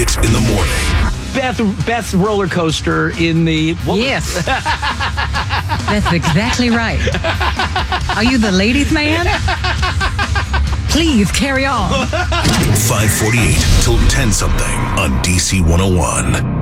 It's in the morning. Beth's roller coaster in the... Yes. That's exactly right. Are you the ladies' man? Please carry on. 5:48 till 10 something on DC 101.